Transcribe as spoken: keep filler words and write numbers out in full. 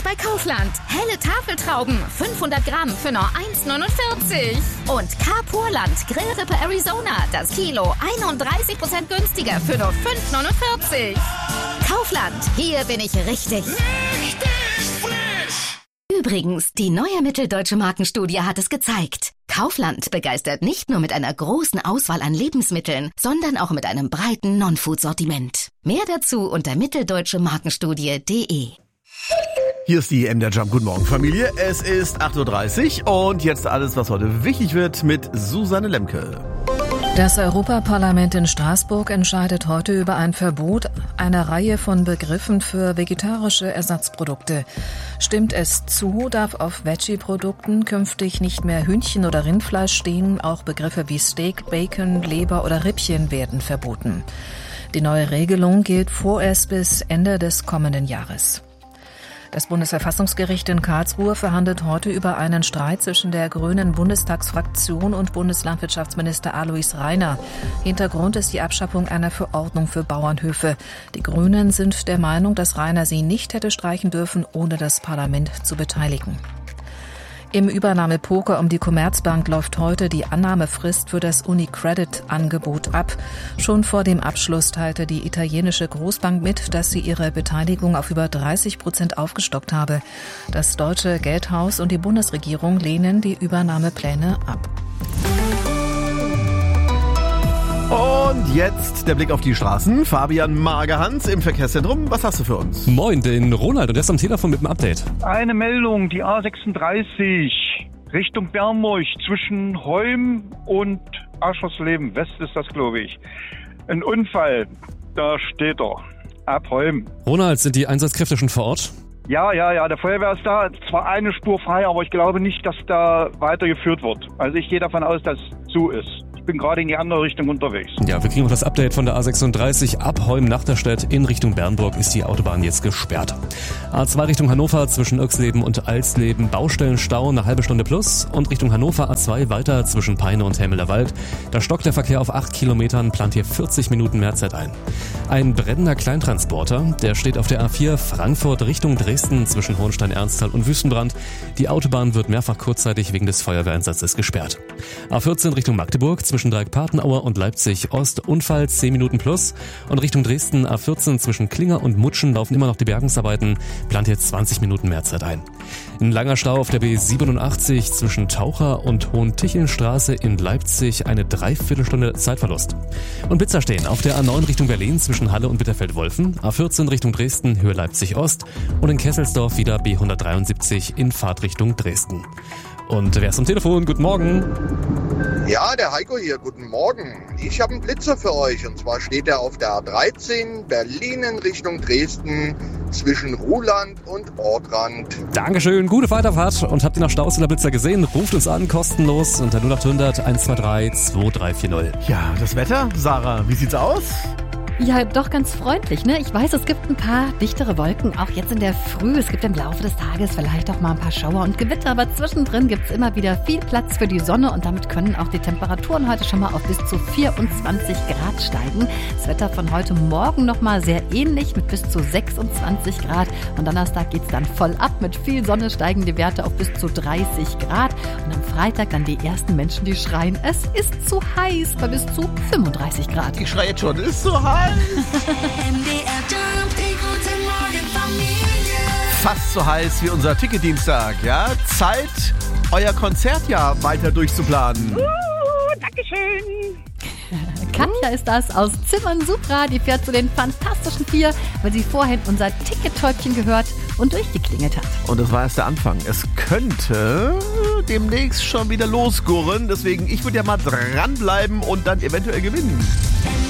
bei Kaufland. Helle Tafeltrauben, fünfhundert Gramm für nur eins Komma neunundvierzig. Und Carpurland Grillrippe Arizona, das Kilo einunddreißig Prozent günstiger für nur fünf Komma neunundvierzig. Kaufland, hier bin ich richtig. Richtig frisch! Übrigens, die neue Mitteldeutsche Markenstudie hat es gezeigt. Kaufland begeistert nicht nur mit einer großen Auswahl an Lebensmitteln, sondern auch mit einem breiten Non-Food-Sortiment. Mehr dazu unter mitteldeutsche markenstudie punkt de. Hier ist die M D R Jump. Guten Morgen, Familie. Es ist acht Uhr dreißig und jetzt alles, was heute wichtig wird, mit Susanne Lemke. Das Europaparlament in Straßburg entscheidet heute über ein Verbot einer Reihe von Begriffen für vegetarische Ersatzprodukte. Stimmt es zu, darf auf Veggie-Produkten künftig nicht mehr Hühnchen oder Rindfleisch stehen. Auch Begriffe wie Steak, Bacon, Leber oder Rippchen werden verboten. Die neue Regelung gilt vorerst bis Ende des kommenden Jahres. Das Bundesverfassungsgericht in Karlsruhe verhandelt heute über einen Streit zwischen der grünen Bundestagsfraktion und Bundeslandwirtschaftsminister Alois Rainer. Hintergrund ist die Abschaffung einer Verordnung für Bauernhöfe. Die Grünen sind der Meinung, dass Rainer sie nicht hätte streichen dürfen, ohne das Parlament zu beteiligen. Im Übernahmepoker um die Commerzbank läuft heute die Annahmefrist für das UniCredit-Angebot ab. Schon vor dem Abschluss teilte die italienische Großbank mit, dass sie ihre Beteiligung auf über dreißig Prozent aufgestockt habe. Das deutsche Geldhaus und die Bundesregierung lehnen die Übernahmepläne ab. Und jetzt der Blick auf die Straßen. Fabian Magerhans im Verkehrszentrum. Was hast du für uns? Moin, den Ronald und der ist am Telefon mit einem Update. Eine Meldung, die A sechsunddreißig Richtung Bernburg zwischen Heum und Aschersleben West ist das, glaube ich. Ein Unfall, da steht er, ab Heum. Ronald, sind die Einsatzkräfte schon vor Ort? Ja, ja, ja, der Feuerwehr ist da. Zwar eine Spur frei, aber ich glaube nicht, dass da weitergeführt wird. Also ich gehe davon aus, dass es zu ist. Ich bin gerade in die andere Richtung unterwegs. Ja, wir kriegen noch das Update von der A sechsunddreißig. Ab Heum-Nachterstedt in Richtung Bernburg ist die Autobahn jetzt gesperrt. A zwei Richtung Hannover zwischen Irxleben und Alsleben. Baustellenstau eine halbe Stunde plus. Und Richtung Hannover A zwei weiter zwischen Peine und Helmeler Wald. Da stockt der Verkehr auf acht Kilometern, plant hier vierzig Minuten mehr Zeit ein. Ein brennender Kleintransporter, der steht auf der A vier Frankfurt Richtung Dresden zwischen Hohenstein-Ernsthal und Wüstenbrand. Die Autobahn wird mehrfach kurzzeitig wegen des Feuerwehreinsatzes gesperrt. A vierzehn Richtung Magdeburg zwischen Dreieck-Partenauer und Leipzig-Ost, Unfall zehn Minuten plus. Und Richtung Dresden A vierzehn zwischen Klinger und Mutschen laufen immer noch die Bergungsarbeiten, plant jetzt zwanzig Minuten mehr Zeit ein. Ein langer Stau auf der B siebenundachtzig zwischen Taucher und Hohentichelnstraße in Leipzig, eine Dreiviertelstunde Zeitverlust. Und Blitzer stehen auf der A neun Richtung Berlin zwischen Halle und Bitterfeld-Wolfen, A vierzehn Richtung Dresden, Höhe Leipzig-Ost und in Kesselsdorf wieder B hundertdreiundsiebzig in Fahrtrichtung Dresden. Und wer ist am Telefon? Guten Morgen. Ja, der Heiko hier. Guten Morgen. Ich habe einen Blitzer für euch. Und zwar steht er auf der A dreizehn Berlin in Richtung Dresden zwischen Ruhland und Ortrand. Dankeschön, gute Weiterfahrt. Und habt ihr noch Staus in der Blitzer gesehen? Ruft uns an, kostenlos unter null acht hundert eins zwei drei zwei drei vier null. Ja, das Wetter, Sarah, wie sieht's aus? Ja, doch ganz freundlich, ne? Ich weiß, es gibt ein paar dichtere Wolken, auch jetzt in der Früh. Es gibt im Laufe des Tages vielleicht auch mal ein paar Schauer und Gewitter, aber zwischendrin gibt's immer wieder viel Platz für die Sonne und damit können auch die Temperaturen heute schon mal auf bis zu vierundzwanzig Grad steigen. Das Wetter von heute Morgen nochmal sehr ähnlich mit bis zu sechsundzwanzig Grad und Donnerstag geht's dann voll ab. Mit viel Sonne steigen die Werte auf bis zu dreißig Grad und am Freitag dann die ersten Menschen, die schreien, es ist zu heiß bei bis zu fünfunddreißig Grad. Ich schreie jetzt schon, es ist zu heiß. M D R Jump, die gute Morgen Familie. Fast so heiß wie unser Ticketdienstag, ja? Zeit, euer Konzertjahr weiter durchzuplanen. Uh, Dankeschön. Katja ist das aus Zimmern Supra, die fährt zu den Fantastischen Vier, weil sie vorhin unser Tickettäubchen gehört und durchgeklingelt hat. Und das war erst der Anfang. Es könnte demnächst schon wieder losgurren, deswegen ich würde ja mal dranbleiben und dann eventuell gewinnen.